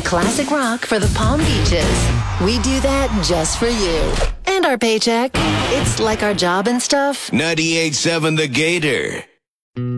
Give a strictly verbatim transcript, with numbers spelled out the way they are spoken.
classic rock for the Palm Beaches. We do that just for you. And our paycheck. It's like our job and stuff. ninety-eight point seven The Gator.